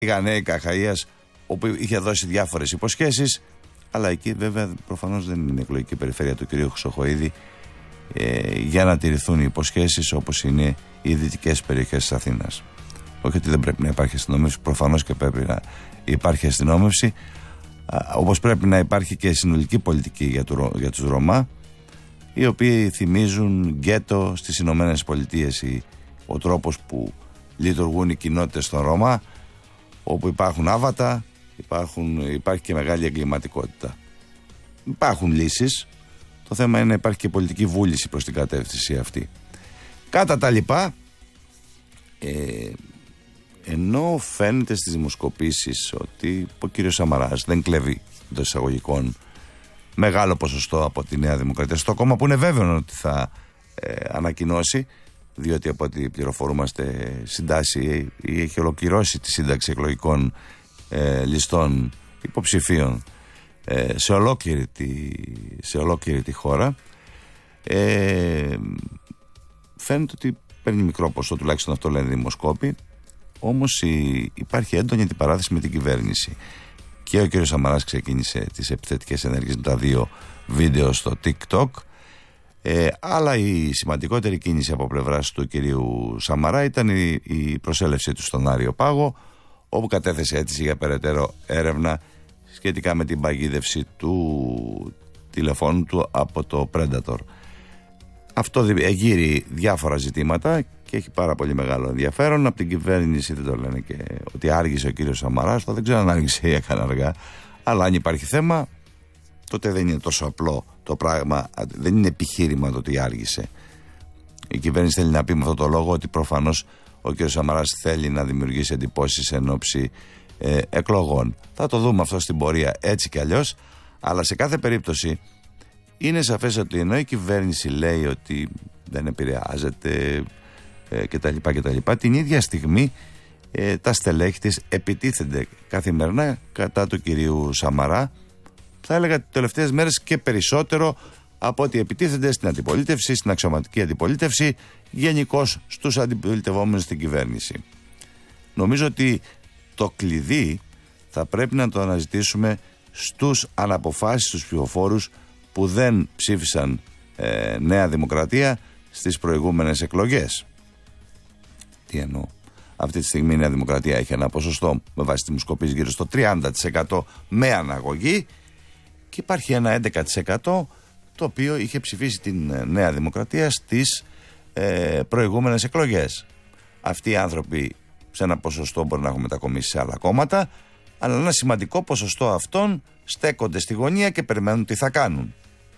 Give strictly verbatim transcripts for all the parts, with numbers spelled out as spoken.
Γανέη Καχαΐας, όπου είχε δώσει διάφορες υποσχέσεις, αλλά εκεί βέβαια προφανώς δεν είναι εκλογική περιφέρεια του κ. Χρυσοχοΐδη ε, για να τηρηθούν οι υποσχέσεις όπως είναι οι δυτικές περιοχές της Αθήνας. Όχι ότι δεν πρέπει να υπάρχει αστυνόμευση, προφανώς και πρέπει να υπάρχει αστυνόμευση, όπως πρέπει να υπάρχει και συνολική πολιτική για, το, για τους Ρωμά, οι οποίοι θυμίζουν γκέτο στις Ηνωμένες Πολιτείες, ο τρόπος που λειτουργούν οι κοινότητες των Ρωμά, όπου υπάρχουν άβατα, υπάρχουν, υπάρχει και μεγάλη εγκληματικότητα. Υπάρχουν λύσεις, το θέμα είναι να υπάρχει και πολιτική βούληση προς την κατεύθυνση αυτή. Κατά τα λοιπά, ε, ενώ φαίνεται στις δημοσκοπήσεις ότι ο κύριος Σαμαράς δεν κλέβει εντός εισαγωγικών μεγάλο ποσοστό από τη Νέα Δημοκρατία, στο κόμμα που είναι βέβαιο ότι θα ε, ανακοινώσει, διότι από ό,τι πληροφορούμαστε συντάσσει ή έχει ολοκληρώσει τη σύνταξη εκλογικών ε, ληστών υποψηφίων ε, σε, ολόκληρη τη, σε ολόκληρη τη χώρα, ε, φαίνεται ότι παίρνει μικρό ποσό, τουλάχιστον αυτό λένε οι δημοσκόποι. Όμως η, υπάρχει έντονη αντιπαράθεση με την κυβέρνηση. Και ο κ. Σαμαράς ξεκίνησε τις επιθετικές ενέργειες με τα δύο βίντεο στο TikTok. Ε, αλλά η σημαντικότερη κίνηση από πλευράς του κυρίου Σαμαρά ήταν η, η προσέλευσή του στον Άριο Πάγο, όπου κατέθεσε αίτηση για περαιτέρω έρευνα σχετικά με την παγίδευση του τηλεφώνου του από το Predator. Αυτό εγείρει διάφορα ζητήματα και έχει πάρα πολύ μεγάλο ενδιαφέρον. Από την κυβέρνηση δεν το λένε και ότι άργησε ο κύριος Σαμαράς, το δεν ξέρω αν άργησε ή έκανε αργά, αλλά αν υπάρχει θέμα τότε δεν είναι τόσο απλό το πράγμα, δεν είναι επιχείρημα το ότι άργησε. Η κυβέρνηση θέλει να πει με αυτό το λόγο ότι προφανώς ο κ. Σαμαράς θέλει να δημιουργήσει εντυπώσεις εν ώψη ε, εκλογών. Θα το δούμε αυτό στην πορεία έτσι κι αλλιώς, αλλά σε κάθε περίπτωση είναι σαφές ότι ενώ η κυβέρνηση λέει ότι δεν επηρεάζεται ε, κτλ, κτλ, την ίδια στιγμή ε, τα στελέχη της επιτίθενται καθημερινά κατά του κυρίου Σαμαρά, θα έλεγα τις τελευταίες μέρες και περισσότερο από ότι επιτίθενται στην αντιπολίτευση, στην αξιωματική αντιπολίτευση, γενικώς στους αντιπολιτευόμενους στην κυβέρνηση. Νομίζω ότι το κλειδί θα πρέπει να το αναζητήσουμε στους αναποφάσιστους ψηφοφόρους που δεν ψήφισαν ε, Νέα Δημοκρατία στις προηγούμενες εκλογές. Τι εννοώ? Αυτή τη στιγμή η Νέα Δημοκρατία έχει ένα ποσοστό με βάση τη δημοσκοπής γύρω στο τριάντα τοις εκατό με αναγωγή και υπάρχει ένα έντεκα τοις εκατό το οποίο είχε ψηφίσει την Νέα Δημοκρατία στις ε, προηγούμενες εκλογές. Αυτοί οι άνθρωποι σε ένα ποσοστό μπορεί να έχουν μετακομίσει σε άλλα κόμματα, αλλά ένα σημαντικό ποσοστό αυτών στέκονται στη γωνία και περιμένουν τι θα κάνουν.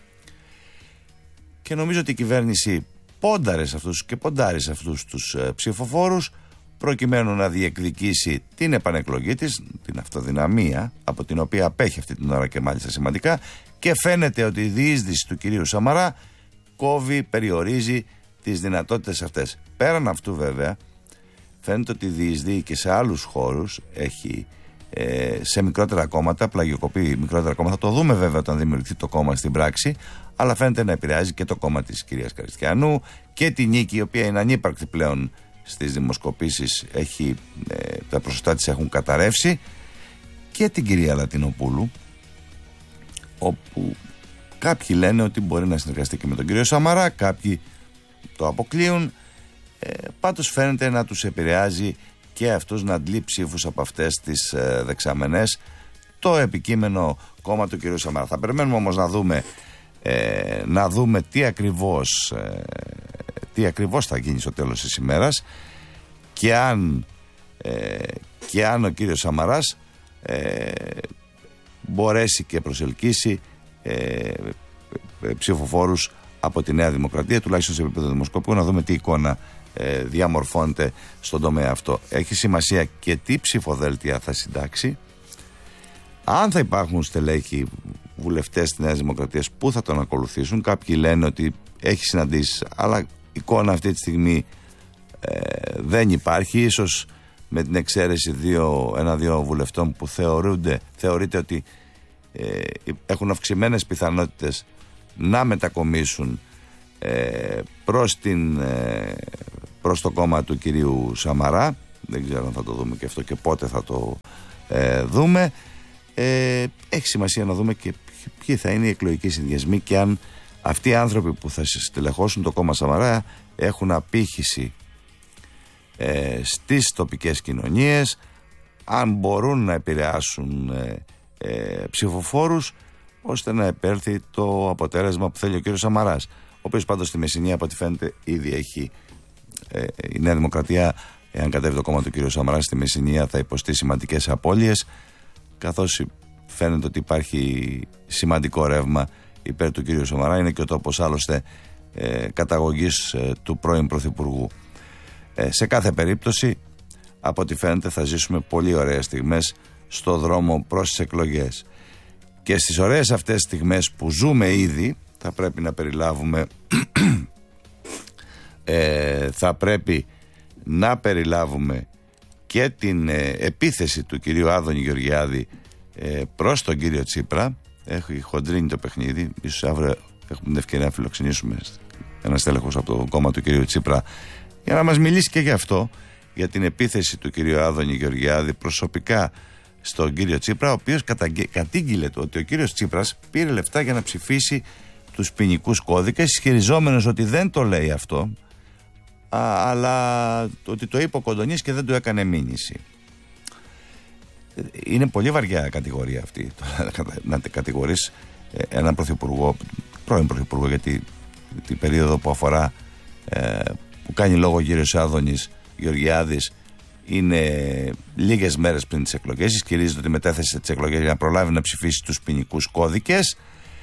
Και νομίζω ότι η κυβέρνηση πόνταρε σε αυτούς και ποντάρει σε αυτούς τους ε, ψηφοφόρους προκειμένου να διεκδικήσει την επανεκλογή της, την αυτοδυναμία από την οποία απέχει αυτή την ώρα και μάλιστα σημαντικά, και φαίνεται ότι η διείσδυση του κυρίου Σαμαρά κόβει, περιορίζει τις δυνατότητες αυτές. Πέραν αυτού βέβαια φαίνεται ότι διεισδύει και σε άλλους χώρους, έχει ε, σε μικρότερα κόμματα, πλαγιοκοπεί μικρότερα κόμματα, θα το δούμε βέβαια όταν δημιουργηθεί το κόμμα στην πράξη, αλλά φαίνεται να επηρεάζει και το κόμμα της κυρίας Καριστιανού και τη Νίκη, η οποία είναι ανύπαρκτη πλέον στις δημοσκοπήσεις, έχει, ε, τα ποσοστά της έχουν καταρρεύσει, και την κυρία Λατινοπούλου, όπου κάποιοι λένε ότι μπορεί να συνεργαστεί και με τον κύριο Σαμαρά, κάποιοι το αποκλείουν. Ε, πάντως φαίνεται να τους επηρεάζει και αυτούς να αντλεί ψήφους από αυτές τις ε, δεξαμενές το επικείμενο κόμμα του κυρίου Σαμαρά. Θα περιμένουμε όμως να δούμε, ε, να δούμε τι ακριβώς ε, τι ακριβώς θα γίνει στο τέλος της ημέρας και αν, ε, και αν ο κύριος Σαμαράς ε, μπορέσει και προσελκύσει ε, ψηφοφόρους από τη Νέα Δημοκρατία, τουλάχιστον σε επίπεδο δημοσκοπικού, να δούμε τι εικόνα ε, διαμορφώνεται στον τομέα αυτό. Έχει σημασία και τι ψηφοδέλτια θα συντάξει, αν θα υπάρχουν στελέχοι βουλευτές της Νέας Δημοκρατίας που θα τον ακολουθήσουν. Κάποιοι λένε ότι έχει συναντήσεις, αλλά εικόνα αυτή τη στιγμή ε, δεν υπάρχει, ίσως με την εξαίρεση δύο, ένα-δύο βουλευτών που θεωρούνται, θεωρείται ότι ε, έχουν αυξημένες πιθανότητες να μετακομίσουν ε, προς, την, ε, προς το κόμμα του κυρίου Σαμαρά, Δεν ξέρω αν θα το δούμε και αυτό και πότε θα το ε, δούμε. Ε, έχει σημασία να δούμε και ποιοι θα είναι οι εκλογικοί συνδυασμοί και αν αυτοί οι άνθρωποι που θα στελεχώσουν το κόμμα Σαμαρά έχουν απήχηση ε, στις τοπικές κοινωνίες, αν μπορούν να επηρεάσουν ε, ε, ψηφοφόρους ώστε να επέρθει το αποτέλεσμα που θέλει ο κύριος Σαμαράς, ο οποίος πάντως στη Μεσσηνία από ό,τι φαίνεται ήδη έχει ε, η Νέα Δημοκρατία, εάν κατέβει το κόμμα του κύριου Σαμαρά στη Μεσσηνία, θα υποστεί σημαντικές απώλειες, καθώς φαίνεται ότι υπάρχει σημαντικό ρεύμα υπέρ του κύριου Σαμαρά. Είναι και ο τόπος άλλωστε ε, καταγωγής ε, του πρώην Πρωθυπουργού. Ε, σε κάθε περίπτωση, από ό,τι φαίνεται, θα ζήσουμε πολύ ωραίες στιγμές στο δρόμο προς τις εκλογές. Και στις ωραίες αυτές στιγμές που ζούμε ήδη, θα πρέπει να περιλάβουμε ε, θα πρέπει να περιλάβουμε και την ε, επίθεση του κυρίου Άδωνη Γεωργιάδη ε, προς τον κύριο Τσίπρα. Έχει χοντρίνει το παιχνίδι. Ίσως αύριο έχουμε την ευκαιρία να φιλοξενήσουμε ένα στέλεχος από το κόμμα του κυρίου Τσίπρα για να μας μιλήσει και για αυτό, για την επίθεση του κυρίου Άδωνη Γεωργιάδη προσωπικά στον κύριο Τσίπρα, ο οποίος κατήγγειλε ότι ο κύριος Τσίπρας πήρε λεφτά για να ψηφίσει τους ποινικούς κώδικες, ισχυριζόμενος ότι δεν το λέει αυτό, α, αλλά ότι το είπε ο Κοντονής και δεν του έκανε μήνυση. Είναι πολύ βαριά κατηγορία αυτή, να κατηγορείς έναν πρωθυπουργό, πρώην πρωθυπουργό, γιατί την περίοδο που αφορά ε, που κάνει λόγο ο κύριος Άδωνης Γεωργιάδης είναι λίγες μέρες πριν τις εκλογές. Ισχυρίζεται ότι μετέθεσε τις εκλογές για να προλάβει να ψηφίσει τους ποινικούς κώδικες.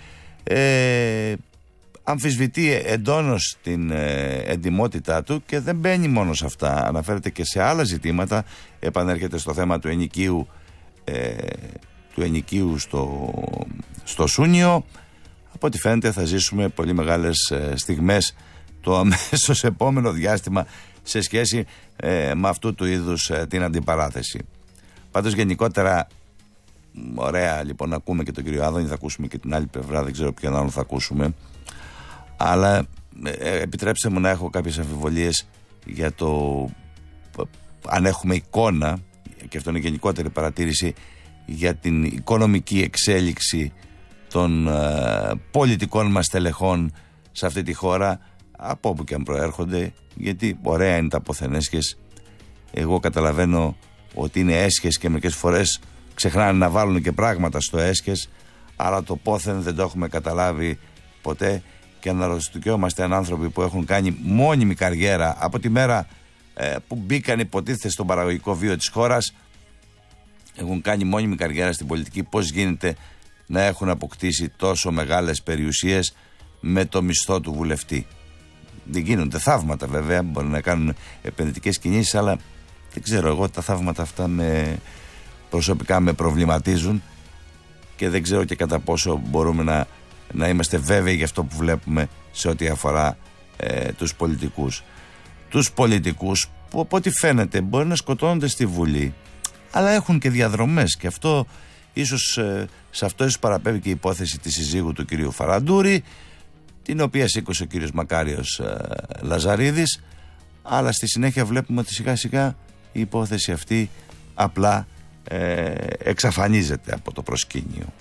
Ε, αμφισβητεί εντόνως την ε, εντιμότητά του και δεν μπαίνει μόνο σε αυτά. Αναφέρεται και σε άλλα ζητήματα. Επανέρχεται στο θέμα του ενοικίου, ε, του ενοικίου στο, στο Σούνιο. Από ό,τι φαίνεται θα ζήσουμε πολύ μεγάλες ε, στιγμές το αμέσως επόμενο διάστημα σε σχέση ε, με αυτού του είδους ε, την αντιπαράθεση. Πάντως γενικότερα ωραία λοιπόν να ακούμε και τον κύριο Άδωνη, θα ακούσουμε και την άλλη πλευρά, δεν ξέρω ποιον άλλο θα ακούσουμε, αλλά ε, επιτρέψτε μου να έχω κάποιες αμφιβολίες για το αν έχουμε εικόνα, και αυτό είναι γενικότερη παρατήρηση, για την οικονομική εξέλιξη των ε, πολιτικών μας τελεχών σε αυτή τη χώρα, από όπου και αν προέρχονται, γιατί ωραία είναι τα αποθενέσχες. Εγώ καταλαβαίνω ότι είναι έσχες και μερικές φορές ξεχνάνε να βάλουν και πράγματα στο έσχες, αλλά το πόθεν δεν το έχουμε καταλάβει ποτέ και αναρωτιόμαστε αν άνθρωποι που έχουν κάνει μόνιμη καριέρα από τη μέρα ε, που μπήκαν υποτίθεται στον παραγωγικό βίο της χώρας, έχουν κάνει μόνιμη καριέρα στην πολιτική, πώς γίνεται να έχουν αποκτήσει τόσο μεγάλες περιουσίες με το μισθό του βουλευτή. Δεν γίνονται θαύματα βέβαια, μπορεί να κάνουν επενδυτικές κινήσεις, αλλά δεν ξέρω, εγώ τα θαύματα αυτά με, προσωπικά με προβληματίζουν και δεν ξέρω και κατά πόσο μπορούμε να, να είμαστε βέβαιοι για αυτό που βλέπουμε σε ό,τι αφορά ε, τους πολιτικούς. Τους πολιτικούς που από ό,τι φαίνεται μπορεί να σκοτώνονται στη Βουλή, αλλά έχουν και διαδρομές, και αυτό ίσως ε, σε αυτό ίσως παραπέμπει και η υπόθεση της συζύγου του κυρίου Φαραντούρη, την οποία σήκωσε ο κύριος Μακάριος ε, Λαζαρίδης, αλλά στη συνέχεια βλέπουμε ότι σιγά σιγά η υπόθεση αυτή απλά ε, εξαφανίζεται από το προσκήνιο.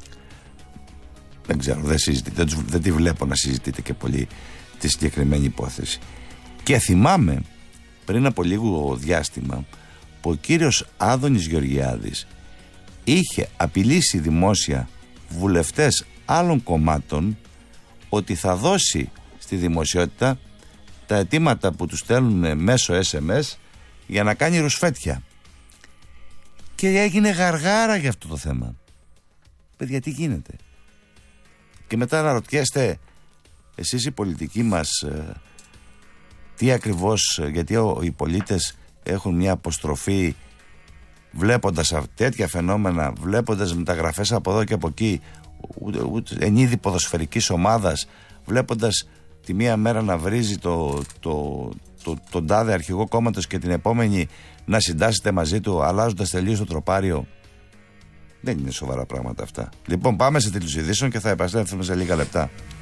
Δεν ξέρω, δεν, δεν, δεν τη βλέπω να συζητείτε και πολύ τη συγκεκριμένη υπόθεση. Και θυμάμαι πριν από λίγο διάστημα που ο κύριος Άδωνης Γεωργιάδης είχε απειλήσει δημόσια βουλευτές άλλων κομμάτων ότι θα δώσει στη δημοσιότητα τα αιτήματα που του στέλνουν μέσω ες εμ ες για να κάνει ρουσφέτια. Και έγινε γαργάρα για αυτό το θέμα. Παιδιά, τι γίνεται? Και μετά αναρωτιέστε εσείς οι πολιτικοί μας ε, τι ακριβώς, γιατί ο, οι πολίτες έχουν μια αποστροφή βλέποντας τέτοια φαινόμενα, βλέποντας μεταγραφές από εδώ και από εκεί, ούτε, ούτε, εν είδη ποδοσφαιρικής ομάδας, βλέποντας τη μία μέρα να βρίζει το, το, το, τον τάδε αρχηγό κόμματος και την επόμενη να συντάσσετε μαζί του, αλλάζοντας τελείως το τροπάριο. Δεν είναι σοβαρά πράγματα αυτά. Λοιπόν, πάμε σε τελειούς ειδήσεων και θα επαστρέψουμε σε λίγα λεπτά.